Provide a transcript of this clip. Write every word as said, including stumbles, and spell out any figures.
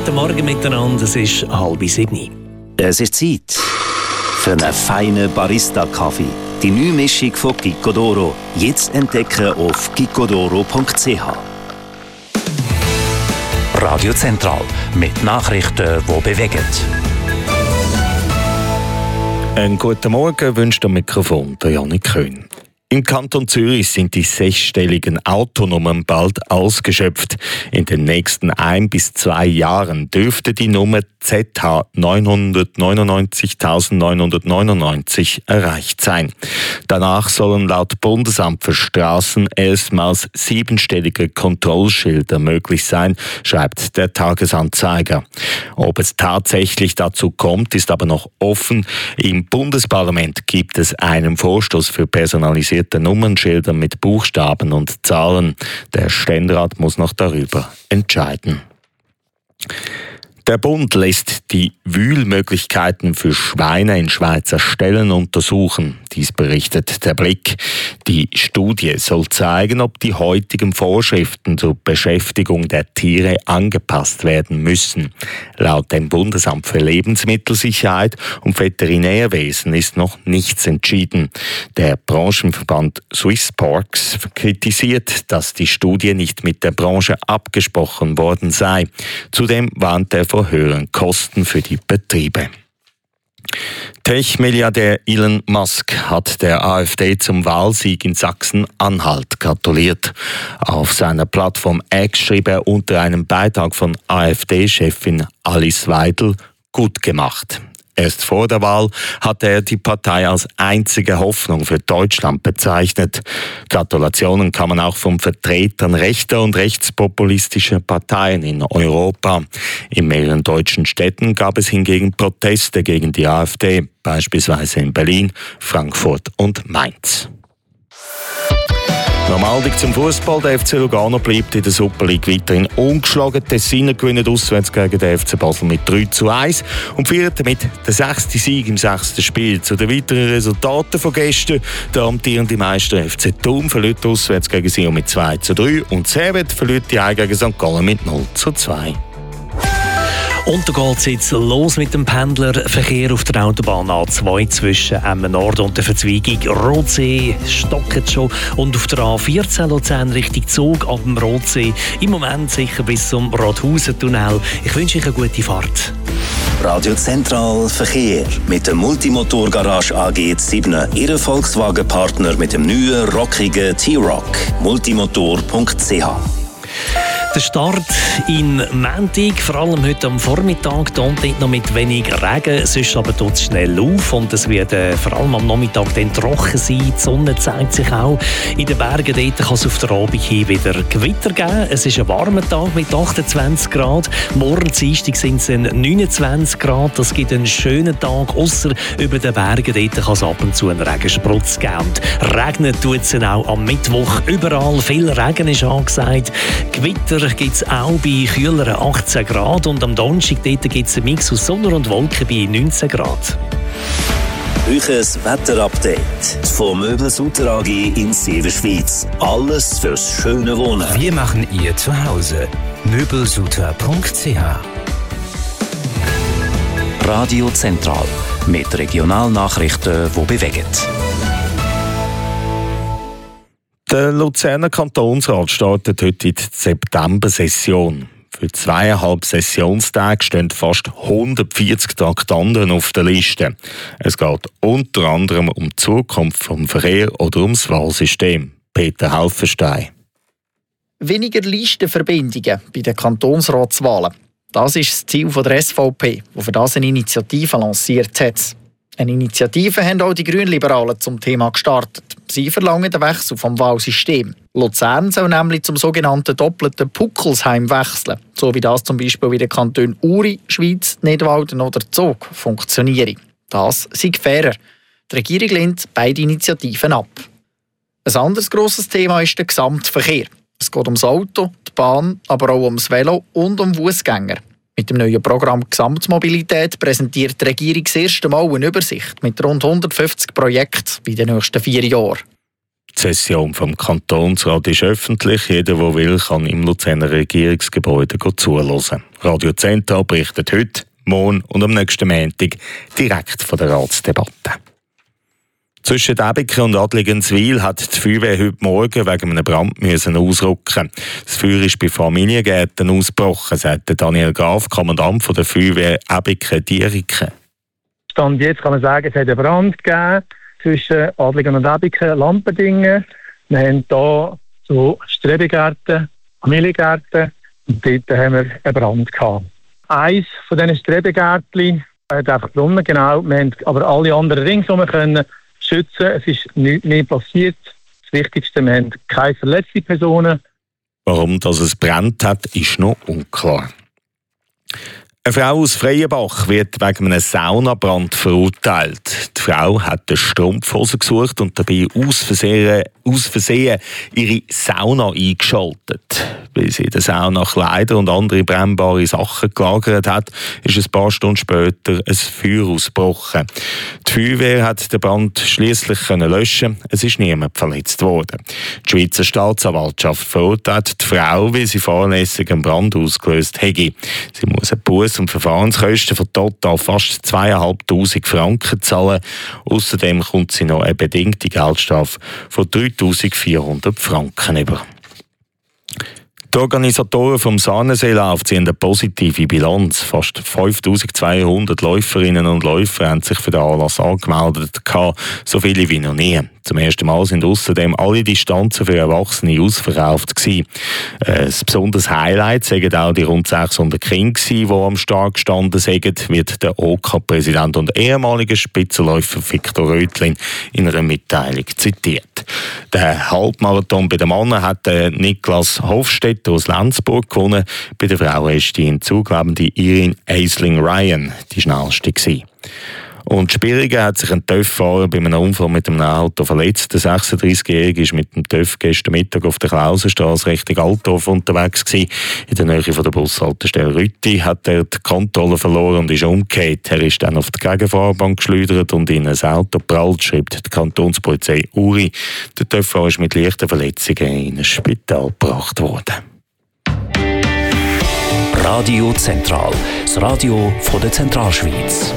Guten Morgen miteinander, es ist halb sieben. Es ist Zeit für einen feinen Barista-Kaffee. Die neue Mischung von Gicodoro. Jetzt entdecken auf gicodoro punkt c h. Radio Zentral mit Nachrichten, die bewegen. Einen guten Morgen wünscht am Mikrofon der Janik Köhn. Im Kanton Zürich sind die sechsstelligen Autonummern bald ausgeschöpft. In den nächsten ein bis zwei Jahren dürfte die Nummer Z H neunhundertneunundneunzigtausendneunhundertneunundneunzig erreicht sein. Danach sollen laut Bundesamt für Straßen erstmals siebenstellige Kontrollschilder möglich sein, schreibt der Tagesanzeiger. Ob es tatsächlich dazu kommt, ist aber noch offen. Im Bundesparlament gibt es einen Vorstoß für personalisierte Nummernschilder mit Buchstaben und Zahlen. Der Ständerat muss noch darüber entscheiden. Der Bund lässt die Wühlmöglichkeiten für Schweine in Schweizer Ställen untersuchen. Dies berichtet der Blick. Die Studie soll zeigen, ob die heutigen Vorschriften zur Beschäftigung der Tiere angepasst werden müssen. Laut dem Bundesamt für Lebensmittelsicherheit und Veterinärwesen ist noch nichts entschieden. Der Branchenverband Swiss Porks kritisiert, dass die Studie nicht mit der Branche abgesprochen worden sei. Zudem warnt er vor höheren Kosten für die Betriebe. Tech-Milliardär Elon Musk hat der AfD zum Wahlsieg in Sachsen-Anhalt gratuliert. Auf seiner Plattform X schrieb er unter einem Beitrag von AfD-Chefin Alice Weidel: gut gemacht. Erst vor der Wahl hatte er die Partei als einzige Hoffnung für Deutschland bezeichnet. Gratulationen kamen auch von Vertretern rechter und rechtspopulistischer Parteien in Europa. In mehreren deutschen Städten gab es hingegen Proteste gegen die AfD, beispielsweise in Berlin, Frankfurt und Mainz. Normaldig zum Fußball. Der F C Lugano bleibt in der Super League weiterhin ungeschlagen. Die Tessiner gewinnen auswärts gegen den F C Basel mit drei zu eins und feiern damit den sechsten Sieg im sechsten Spiel. Zu den weiteren Resultaten von gestern: der amtierende Meister F C Thun verliert auswärts gegen Sion mit zwei zu drei und Servet verliert die Heim gegen Sankt Gallen mit null zu zwei. Und da geht es jetzt los mit dem Pendlerverkehr auf der Autobahn A zwei zwischen Emmen Nord und der Verzweigung Rotsee. Stockt schon. Und auf der A vierzehn Luzern Richtung Zug ab dem Rotsee. Im Moment sicher bis zum Rothausen-Tunnel. Ich wünsche euch eine gute Fahrt. Radio Zentral Verkehr mit der Multimotor Garage A G sieben. Ihr Volkswagen-Partner mit dem neuen, rockigen T-Rock. multimotor punkt c h. Der Start in Montag, vor allem heute am Vormittag, da und dort noch mit wenig Regen, sonst aber tut es schnell auf und es wird äh, vor allem am Nachmittag dann trocken sein. Die Sonne zeigt sich auch. In den Bergen dort kann es auf der Abend hin wieder Gewitter geben. Es ist ein warmer Tag mit achtundzwanzig Grad. Morgen Dienstag sind es dann neunundzwanzig Grad. Das gibt einen schönen Tag, ausser über den Bergen dort kann es ab und zu einen Regensprutz geben. Und regnen tut es auch am Mittwoch überall. Viel Regen ist angesagt. Gewitter gibt es auch bei kühleren achtzehn Grad und am Donnerstag gibt es einen Mix aus Sonne und Wolken bei neunzehn Grad. Euches Wetterupdate von Möbelsutter A G in Severschweiz. Alles fürs schöne Wohnen. Wir machen ihr zu Hause. möbelsutter punkt c h. Radio Zentral mit Regionalnachrichten, die bewegen. Der Luzerner Kantonsrat startet heute in die September-Session. Für zweieinhalb Sessionstage stehen fast hundertvierzig Traktanten auf der Liste. Es geht unter anderem um die Zukunft vom Verkehr oder ums Wahlsystem. Peter Helfenstein. Weniger Listenverbindungen bei den Kantonsratswahlen. Das ist das Ziel der S V P, die für das eine Initiative lanciert hat. Eine Initiative haben auch die Grünliberalen zum Thema gestartet. Sie verlangen den Wechsel vom Wahlsystem. Luzern soll nämlich zum sogenannten doppelten Puckelsheim wechseln, so wie das zum Beispiel in den Kantonen Uri, Schwyz, Nidwalden oder Zug funktioniere. Das sei fairer. Die Regierung lehnt beide Initiativen ab. Ein anderes grosses Thema ist der Gesamtverkehr. Es geht ums Auto, die Bahn, aber auch ums Velo und um Fußgänger. Mit dem neuen Programm Gesamtmobilität präsentiert die Regierung das erste Mal eine Übersicht mit rund hundertfünfzig Projekten in den nächsten vier Jahren. Die Session vom Kantonsrat ist öffentlich. Jeder, der will, kann im Luzerner Regierungsgebäude zuhören. Radio Zentral berichtet heute, morgen und am nächsten Montag direkt von der Ratsdebatte. Zwischen Aebiken und Adligenswil hat die Feuerwehr heute Morgen wegen einem Brand müssen ausrücken. Das Feuer ist bei Familiengärten ausgebrochen, sagt Daniel Graf, Kommandant von der Feuerwehr Aebiken-Dieriken. Stand jetzt kann man sagen, es hat einen Brand gegeben zwischen Adligen und Aebiken, Lampendingen. Wir haben hier so Strebegärten, Familiengärten und dort haben wir einen Brand gehabt. Eins von diesen Strebegärtchen hat einfach gebrannt, genau. Wir haben aber alle anderen ringsherum können schützen. Es ist nichts mehr passiert. Das Wichtigste, wir haben keine verletzten Personen. Warum das es brennt hat, ist noch unklar. Eine Frau aus Freienbach wird wegen einem Saunabrand verurteilt. Die Frau hat eine Strumpfhose gesucht und dabei aus Versehen, aus Versehen ihre Sauna eingeschaltet. Weil sie in der Sauna Kleider und andere brennbare Sachen gelagert hat, ist ein paar Stunden später ein Feuer ausgebrochen. Die Feuerwehr hat den Brand schliesslich löschen. Es ist niemand verletzt worden. Die Schweizer Staatsanwaltschaft verurteilt die Frau, weil sie fahrlässig einen Brand ausgelöst hätte. Sie muss einen Buß und Verfahrenskosten von total fast zweitausendfünfhundert Franken zahlen. Außerdem kommt sie noch eine bedingte Geldstrafe von dreitausendvierhundert Franken über. Die Organisatoren vom Sahnenseelauf ziehen eine positive Bilanz. Fast fünftausendzweihundert Läuferinnen und Läufer haben sich für den Anlass angemeldet, so viele wie noch nie. Zum ersten Mal sind außerdem alle Distanzen für Erwachsene ausverkauft gewesen. Ein besonderes Highlight sagen auch die rund sechshundert Kinder, die am Start gestanden sind, wird der O K-Präsident und ehemalige Spitzenläufer Viktor Röthlin in einer Mitteilung zitiert. Den Halbmarathon bei den Männern hat Niklas Hofstetter aus Lenzburg gewonnen. Bei den Frauen ist die hinzugelebende Irin Aisling-Ryan die schnellste gewesen. Und Spirigen hat sich ein TÜV-Fahrer bei einem Unfall mit einem Auto verletzt. Der sechsunddreißigjährige war mit dem TÜV gestern Mittag auf der Klausenstraße Richtung Altdorf unterwegs gewesen. In der Nähe von der Bushaltestelle Rütti hat er die Kontrolle verloren und ist umgekehrt. Er ist dann auf die Gegenfahrbahn geschleudert und in ein Auto prallt, schreibt die Kantonspolizei Uri. Der TÜV-Fahrer ist mit leichten Verletzungen in ein Spital gebracht worden. Radio Zentral, das Radio von der Zentralschweiz.